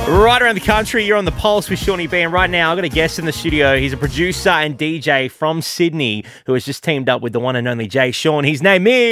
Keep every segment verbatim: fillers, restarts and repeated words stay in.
Right around the country, you're on The Pulse with Shawnee B. And right now, I've got a guest in the studio. He's a producer and D J from Sydney who has just teamed up with the one and only Jay Sean. His name is...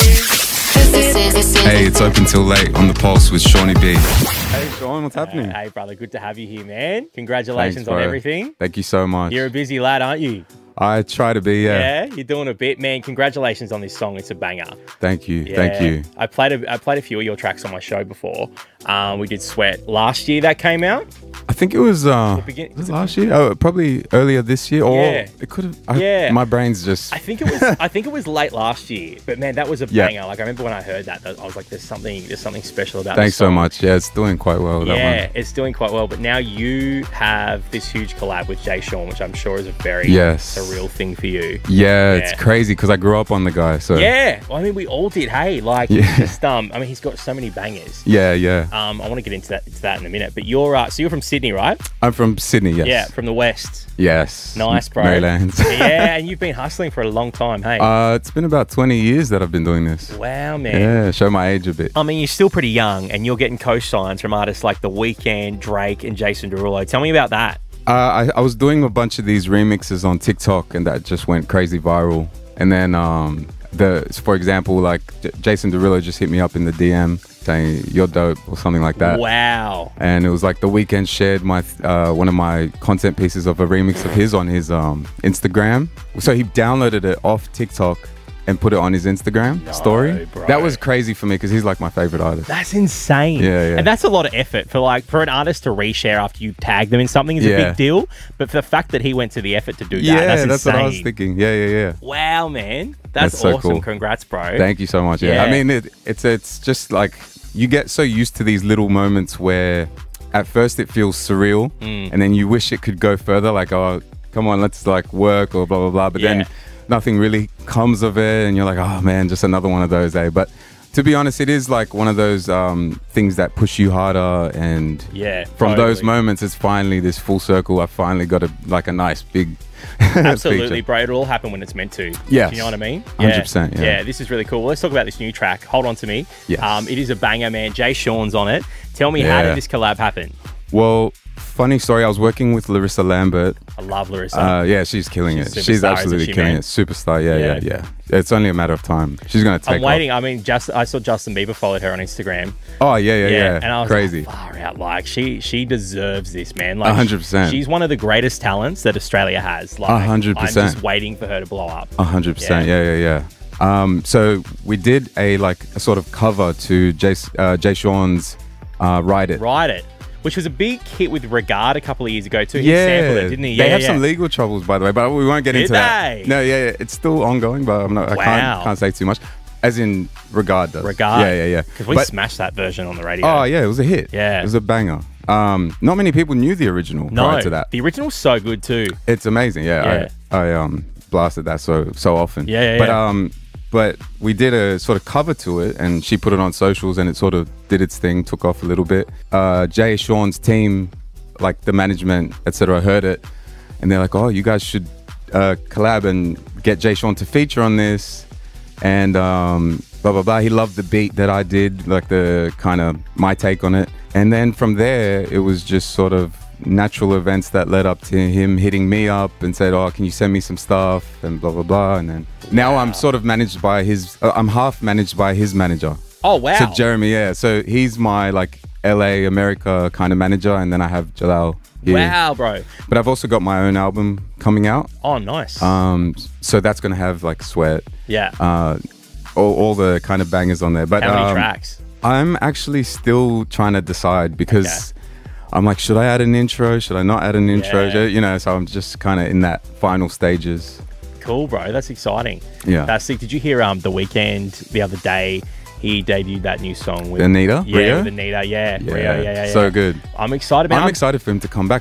Hey, it's Open Till Late on The Pulse with Shawnee B. Hey, Sean, what's happening? Uh, hey, brother, good to have you here, man. Congratulations Thanks, on bro. everything. Thank you so much. You're a busy lad, aren't you? I try to be, yeah. Yeah, you're doing a bit, man. Congratulations on this song. It's a banger. Thank you, Yeah. thank you. I played a, I played a few of your tracks on my show before. Um, we did Sweat last year. That came out. I think it was, uh, begin- was it last year? Oh, probably earlier this year, or Yeah. it could have. Yeah. My brain's just. I think it was. I think it was late last year. But man, that was a Yeah. banger. Like I remember when I heard that, I was like, "There's something. There's something special about." Thanks this song. so much. Yeah, it's doing quite well. That Yeah, one. it's doing quite well. But now you have this huge collab with Jay Sean, which I'm sure is a very Yes. surreal thing for you. Yeah, Yeah. it's crazy because I grew up on the guy. So Yeah, well, I mean, we all did. Hey, like, Yeah. he's just um, I mean, he's got so many bangers. yeah, yeah. Um, I want to get into that, into that in a minute. But you're, uh, so you're from Sydney, right? I'm from Sydney. Yes. Yeah, from the west. Yes. Nice, bro. Maryland. Yeah, and you've been hustling for a long time. Hey. uh, it's been about twenty years that I've been doing this. Wow, man. Yeah, show my age a bit. I mean, you're still pretty young, and you're getting co-signs from artists like The Weeknd, Drake, and Jason Derulo. Tell me about that. Uh, I, I was doing a bunch of these remixes on TikTok, and that just went crazy viral. And then, um, the for example, like J- Jason Derulo just hit me up in the D M saying "you're dope" or something like that. Wow. And it was like The Weeknd shared my uh, one of my content pieces of a remix of his on his um, Instagram. So he downloaded it off TikTok and put it on his Instagram No, story. bro. That was crazy for me because he's like my favorite artist. That's insane. Yeah, yeah. And that's a lot of effort for like for an artist to reshare after you tag them in something is a Yeah. big deal. But for the fact that he went to the effort to do that, yeah, that's, that's insane. what I was thinking. Yeah, yeah, yeah. Wow, man. That's, That's so awesome. cool. Congrats, bro. Thank you so much. Yeah, Yeah. I mean, it, it's it's just like you get so used to these little moments where at first it feels surreal, Mm. and then you wish it could go further. Like, oh, come on, let's like work or blah blah blah. But Yeah. then nothing really comes of it, and you're like, oh man, just another one of those, eh? But to be honest, it is like one of those um, things that push you harder, and Yeah. from those totally. moments, it's finally this full circle. I finally got a like a nice big. Absolutely, feature. bro. It'll all happen when it's meant to. Yes. Do you know what I mean? one hundred percent, yeah. Yeah, this is really cool. Well, let's talk about this new track, Hold On To Me. Yes. Um, it is a banger, man. Jay Sean's on it. Tell me, how Yeah. did this collab happen? Well, funny story. I was working with Larissa Lambert. I love Larissa. Uh, yeah, she's killing She's a it. She's superstar, absolutely isn't she, killing man? it. Superstar. Yeah, Yeah. yeah, yeah, It's only a matter of time. She's gonna take I'm waiting. off. I mean, just I saw Justin Bieber followed her on Instagram. Oh yeah, yeah, yeah. and I was Crazy. like, far out. Like she, she deserves this, man. Like A hundred percent. She's one of the greatest talents that Australia has. Like A hundred I'm percent. just waiting for her to blow up. A hundred percent. Yeah, yeah, yeah. Um, so we did a like a sort of cover to Jay, uh, Jay Sean's uh, "Ride It." Ride It, which was a big hit with Regard a couple of years ago too. He Yeah, sampled it, didn't he? They Yeah, have yeah. some legal troubles, by the way, but we won't get Did into that. they? No, yeah, yeah, it's still ongoing, but I'm not. I Wow. can't can't say too much. As in Regard does. Regard. Yeah, yeah, yeah. Because we But- smashed that version on the radio. Oh yeah, it was a hit. Yeah. it was a banger. Um, not many people knew the original no, prior to that. the original's so good too. It's amazing. Yeah, Yeah. I, I um blasted that so so often. Yeah, yeah, But yeah. um, but we did a sort of cover to it, and she put it on socials, and it sort of did its thing, took off a little bit. Uh, Jay Sean's team, like the management, et cetera, heard it, and they're like, "Oh, you guys should uh, collab and get Jay Sean to feature on this." And um, blah blah blah. He loved the beat that I did, like the kind of my take on it. And then from there, it was just sort of natural events that led up to him hitting me up and said, "Oh, can you send me some stuff?" and blah blah blah. And then now I'm sort of managed by his. Uh, I'm half managed by his manager. Oh wow. So Jeremy, yeah. So he's my like L A America kind of manager, and then I have Jalal here. Wow, bro. But I've also got my own album coming out. Oh, nice. Um, so that's gonna have like Sweat. yeah. Uh, all, all the kind of bangers on there. But How many um, tracks? I'm actually still trying to decide because I'm like, should I add an intro? Should I not add an intro? Yeah. You know, so I'm just kind of in that final stages. Cool, bro. That's exciting. Yeah. That's sick. Did you hear um The Weeknd the other day? He debuted that new song with Anita? Yeah, Rio? with Anita. Yeah, Rio. Yeah, yeah, yeah. So good. I'm excited. Man. I'm excited for him to come back.